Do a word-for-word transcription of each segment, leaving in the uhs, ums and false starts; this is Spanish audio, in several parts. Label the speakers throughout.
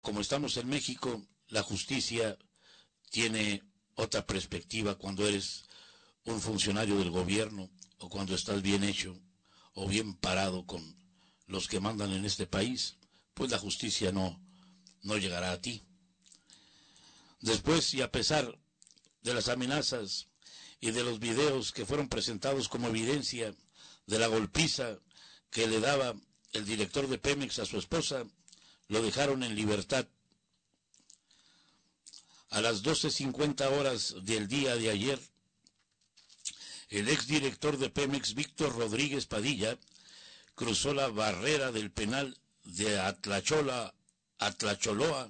Speaker 1: como estamos en México, la justicia tiene otra perspectiva cuando eres un funcionario del gobierno o cuando estás bien hecho o bien parado con los que mandan en este país, pues la justicia no, no llegará a ti. Después, y a pesar de las amenazas y de los videos que fueron presentados como evidencia de la golpiza que le daba el director de Pemex a su esposa, lo dejaron en libertad. A las doce cincuenta horas del día de ayer, el exdirector de Pemex, Víctor Rodríguez Padilla, cruzó la barrera del penal de Atlachola, Atlacholoa,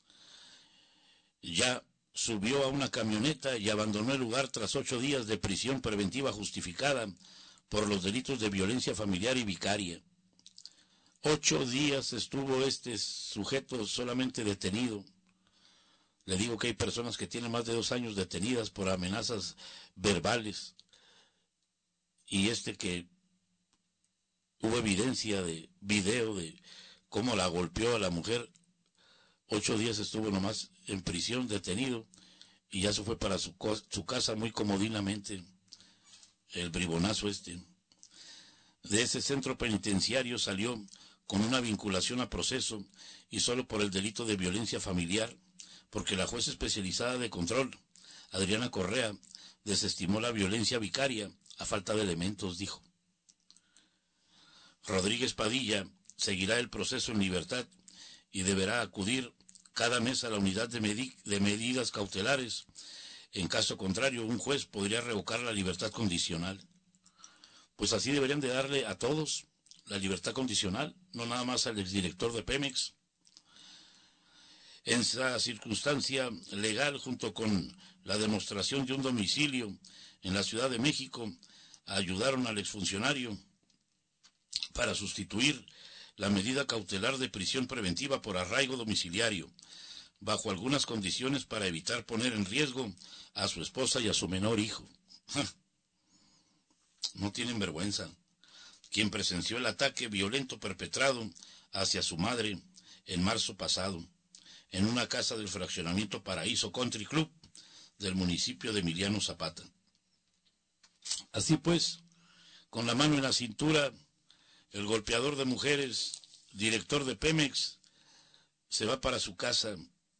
Speaker 1: ya subió a una camioneta y abandonó el lugar tras ocho días de prisión preventiva justificada por los delitos de violencia familiar y vicaria. Ocho días estuvo este sujeto solamente detenido. Le digo que hay personas que tienen más de dos años detenidas por amenazas verbales. Y este que hubo evidencia de video de cómo la golpeó a la mujer, ocho días estuvo nomás en prisión, detenido, y ya se fue para su, su casa muy comodinamente, el bribonazo este. De ese centro penitenciario salió con una vinculación a proceso y solo por el delito de violencia familiar, porque la jueza especializada de control, Adriana Correa, desestimó la violencia vicaria a falta de elementos, dijo. Rodríguez Padilla seguirá el proceso en libertad y deberá acudir cada mes a la unidad de, medi de medidas cautelares. En caso contrario, un juez podría revocar la libertad condicional. Pues así deberían de darle a todos la libertad condicional, no nada más al exdirector de Pemex. En esa circunstancia legal, junto con la demostración de un domicilio en la Ciudad de México, ayudaron al exfuncionario para sustituir la medida cautelar de prisión preventiva por arraigo domiciliario, bajo algunas condiciones para evitar poner en riesgo a su esposa y a su menor hijo. No tienen vergüenza. Quien presenció el ataque violento perpetrado hacia su madre en marzo pasado, en una casa del fraccionamiento Paraíso Country Club del municipio de Emiliano Zapata. Así pues, con la mano en la cintura, el golpeador de mujeres, director de Pemex, se va para su casa.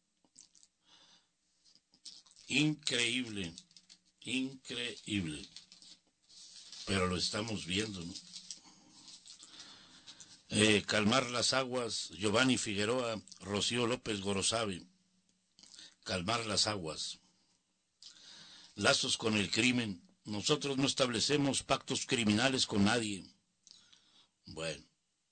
Speaker 1: Increíble, increíble. Pero lo estamos viendo, ¿no? Eh, calmar las aguas, Giovanni Figueroa, Rocío López Gorosabe. Calmar las aguas. Lazos con el crimen. Nosotros no establecemos pactos criminales con nadie. Bueno.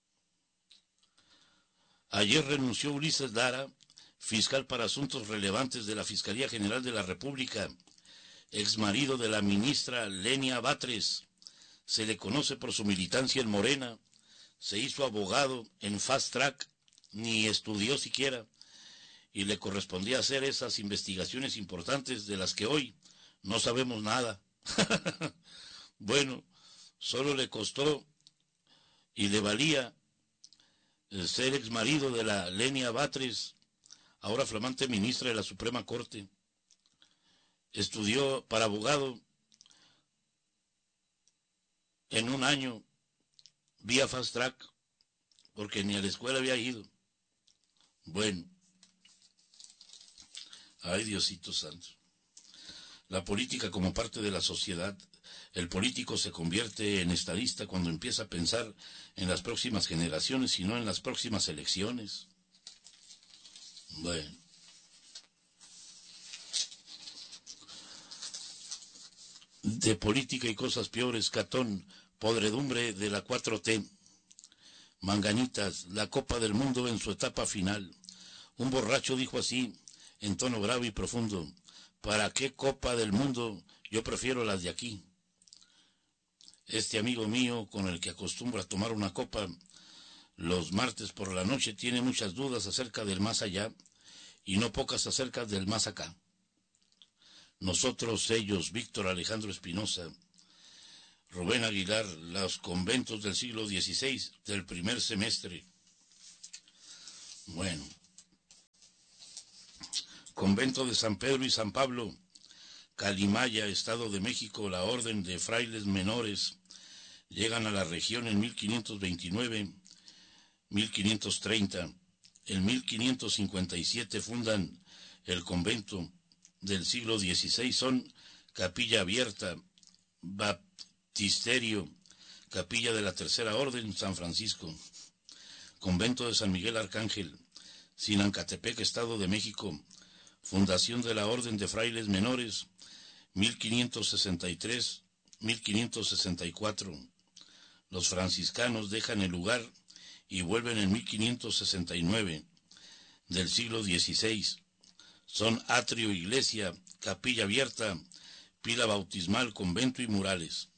Speaker 1: Ayer renunció Ulises Lara, fiscal para asuntos relevantes de la Fiscalía General de la República, exmarido de la ministra Lenia Batres. Se le conoce por su militancia en Morena. Se hizo abogado en Fast Track, ni estudió siquiera, y le correspondía hacer esas investigaciones importantes de las que hoy no sabemos nada. Bueno, solo le costó y le valía ser exmarido de la Lenia Batres, ahora flamante ministra de la Suprema Corte. Estudió para abogado en un año vía Fast Track, porque ni a la escuela había ido. Bueno, ay Diosito Santo. La política como parte de la sociedad. El político se convierte en estadista cuando empieza a pensar en las próximas generaciones y no en las próximas elecciones. Bueno. De política y cosas peores, Catón, podredumbre de la cuatro T. Manganitas, la Copa del Mundo en su etapa final. Un borracho dijo así, en tono grave y profundo: ¿para qué Copa del Mundo? Yo prefiero las de aquí. Este amigo mío, con el que acostumbro a tomar una copa los martes por la noche, tiene muchas dudas acerca del más allá y no pocas acerca del más acá. Nosotros, ellos, Víctor Alejandro Espinosa, Rubén Aguilar, los conventos del siglo dieciséis, del primer semestre. Bueno, Convento de San Pedro y San Pablo, Calimaya, Estado de México, la Orden de Frailes Menores, llegan a la región en mil quinientos veintinueve, mil quinientos treinta. En mil quinientos cincuenta y siete fundan el convento. Del siglo dieciséis son Capilla Abierta, Baptisterio, Capilla de la Tercera Orden, San Francisco. Convento de San Miguel Arcángel, Sinancatepec, Estado de México, fundación de la Orden de Frailes Menores, mil quinientos sesenta y tres, mil quinientos sesenta y cuatro. Los franciscanos dejan el lugar y vuelven en mil quinientos sesenta y nueve. Del siglo dieciséis son atrio, iglesia, capilla abierta, pila bautismal, convento y murales.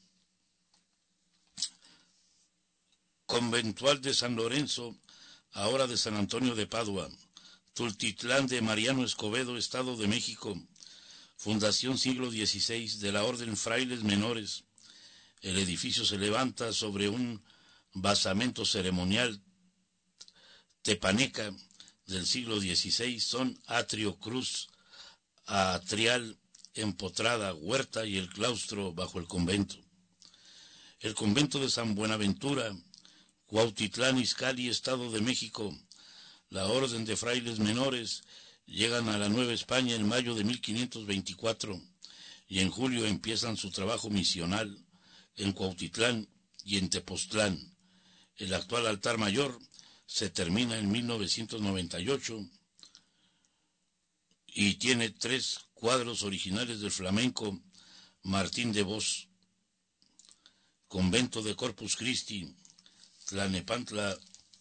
Speaker 1: Conventual de San Lorenzo, ahora de San Antonio de Padua, Tultitlán de Mariano Escobedo, Estado de México, fundación siglo dieciséis de la Orden Frailes Menores. El edificio se levanta sobre un basamento ceremonial tepaneca. Del siglo dieciséis son atrio, cruz, atrial, empotrada, huerta y el claustro bajo el convento. El convento de San Buenaventura, Cuautitlán Izcalli, Estado de México, la Orden de Frailes Menores, llegan a la Nueva España en mayo de mil quinientos veinticuatro y en julio empiezan su trabajo misional en Cuautitlán y en Tepoztlán. El actual altar mayor se termina en mil novecientos noventa y ocho y tiene tres cuadros originales del flamenco Martín de Vos. Convento de Corpus Christi, Tlanepantla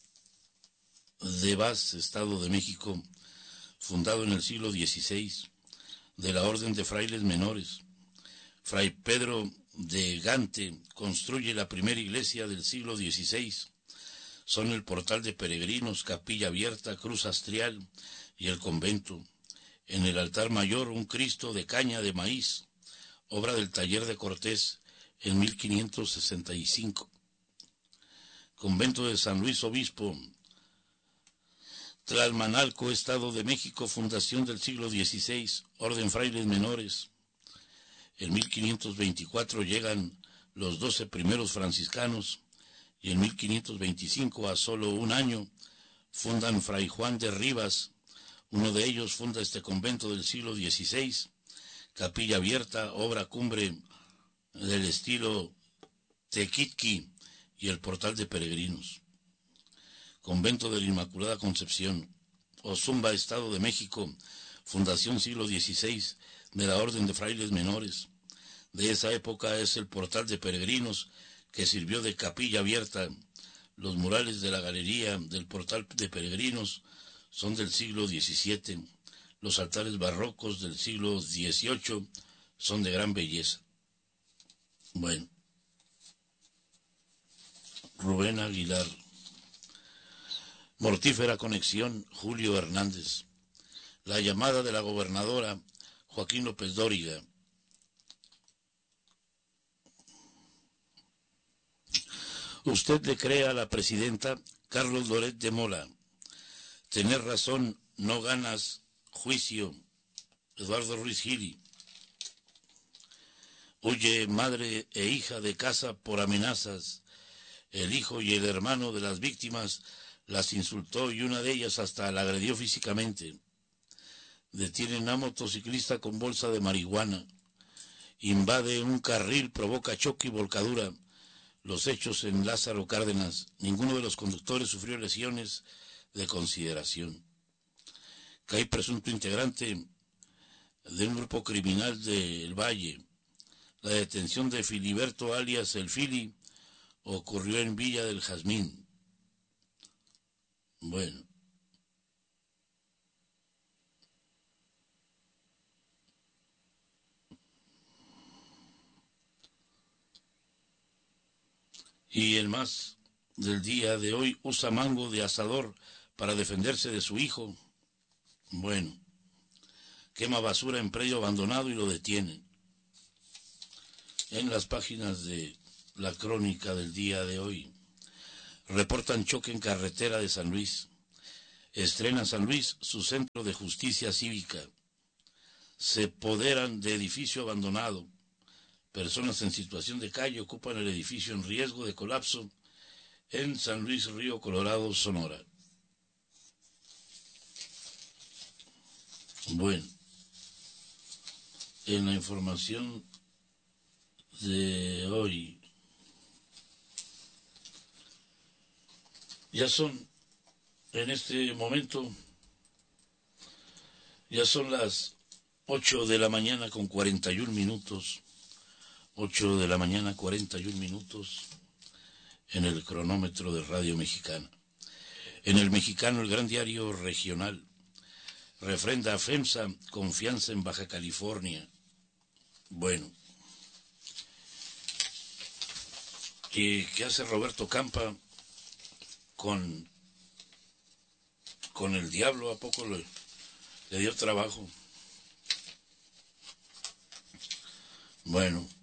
Speaker 1: de Vaz, Estado de México, fundado en el siglo dieciséis, de la Orden de Frailes Menores. Fray Pedro de Gante construye la primera iglesia del siglo dieciséis. Son el portal de peregrinos, capilla abierta, cruz astrial y el convento. En el altar mayor un Cristo de caña de maíz, obra del taller de Cortés en mil quinientos sesenta y cinco. Convento de San Luis Obispo, Tlalmanalco, Estado de México, fundación del siglo dieciséis, Orden Frailes Menores. En mil quinientos veinticuatro llegan los doce primeros franciscanos y en mil quinientos veinticinco, a solo un año, fundan Fray Juan de Rivas. Uno de ellos funda este convento del siglo dieciséis, capilla abierta, obra cumbre del estilo Tequitqui y el portal de peregrinos. Convento de la Inmaculada Concepción, Ozumba, Estado de México, fundación siglo dieciséis de la Orden de Frailes Menores. De esa época es el portal de peregrinos que sirvió de capilla abierta. Los murales de la galería del portal de peregrinos son del siglo diecisiete. Los altares barrocos del siglo dieciocho son de gran belleza. Bueno, Rubén Aguilar. Mortífera conexión, Julio Hernández. La llamada de la gobernadora, Joaquín López Dóriga. Usted le cree a la presidenta Carlos Loret de Mola. Tener razón, no ganas juicio. Eduardo Ruiz Gili. Huye madre e hija de casa por amenazas. El hijo y el hermano de las víctimas las insultó y una de ellas hasta la agredió físicamente. Detienen a motociclista con bolsa de marihuana. Invade un carril, provoca choque y volcadura. Los hechos en Lázaro Cárdenas. Ninguno de los conductores sufrió lesiones de consideración. Cae presunto integrante de un grupo criminal del Valle. La detención de Filiberto alias El Fili ocurrió en Villa del Jazmín. Bueno. Y el más del día de hoy, usa mango de asador para defenderse de su hijo. Bueno, quema basura en predio abandonado y lo detienen. En las páginas de la crónica del día de hoy, reportan choque en carretera de San Luis. Estrena San Luis su centro de justicia cívica. se apoderan de edificio abandonado. Personas en situación de calle ocupan el edificio en riesgo de colapso en San Luis Río Colorado, Sonora. Bueno, en la información de hoy, ya son, en este momento, ya son las ocho de la mañana con cuarenta y un minutos, ocho de la mañana cuarenta y un minutos en el cronómetro de Radio Mexicana. En el Mexicano, el gran diario regional, refrenda a FEMSA confianza en Baja California. Bueno, ¿y qué hace Roberto Campa con, con el diablo? ¿A poco le, le dio trabajo? Bueno,